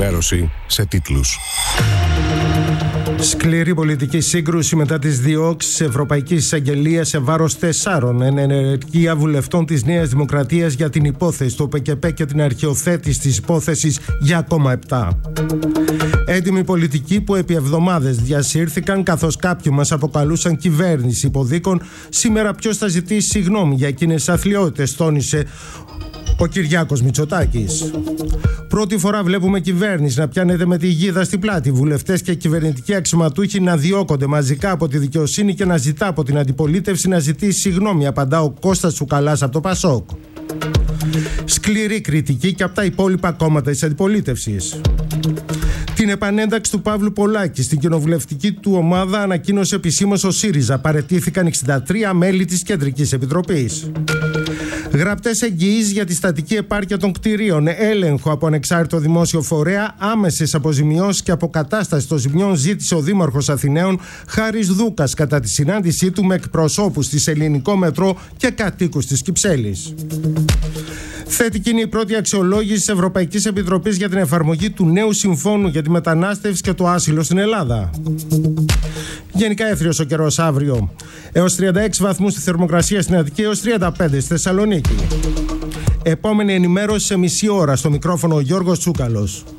ενημέρωση σε τίτλους. Σκληρή πολιτική σύγκρουση μετά τις διώξεις Ευρωπαϊκής Εισαγγελίας σε βάρος 4 ενεργεία βουλευτών της Νέας Δημοκρατίας για την υπόθεση του ΟΠΚΠ και την αρχαιοθέτηση της υπόθεσης για ακόμα 7. Έντιμοι πολιτικοί που επί εβδομάδες διασύρθηκαν, καθώς κάποιοι μας αποκαλούσαν κυβέρνηση υποδίκων, σήμερα ποιος θα ζητήσει συγγνώμη για εκείνες τις αθλιότητες, τόνισε ο Κυριάκος Μητσοτάκης. Πρώτη φορά βλέπουμε κυβέρνηση να πιάνεται με τη γίδα στην πλάτη, βουλευτές και κυβερνητικοί αξιωματούχοι να διώκονται μαζικά από τη δικαιοσύνη και να ζητά από την αντιπολίτευση να ζητήσει συγγνώμη, απαντά ο Κώστας Τσουκαλάς από το Πασόκ. Σκληρή κριτική και από τα υπόλοιπα κόμματα της αντιπολίτευσης. Την επανένταξη του Παύλου Πολάκη στην κοινοβουλευτική του ομάδα ανακοίνωσε επισήμως ο ΣΥΡΙΖΑ. Παραιτήθηκαν 63 μέλη της Κεντρικής Επιτροπής. Γραπτές εγγυήσεις για τη στατική επάρκεια των κτηρίων, έλεγχο από ανεξάρτητο δημόσιο φορέα, άμεσες αποζημιώσεις και αποκατάσταση των ζημιών ζήτησε ο Δήμαρχος Αθηναίων Χάρης Δούκας κατά τη συνάντησή του με εκπροσώπους της Ελληνικό Μετρό και κατοίκους της Κυψέλης. Θετική είναι η πρώτη αξιολόγηση της Ευρωπαϊκής Επιτροπής για την εφαρμογή του νέου συμφώνου για τη μετανάστευση και το άσυλο στην Ελλάδα. Γενικά έθριος ο καιρός αύριο. Έως 36 βαθμούς στη θερμοκρασία στην Αττική, έως 35 στη Θεσσαλονίκη. Επόμενη ενημέρωση σε μισή ώρα. Στο μικρόφωνο ο Γιώργος Τσούκαλος.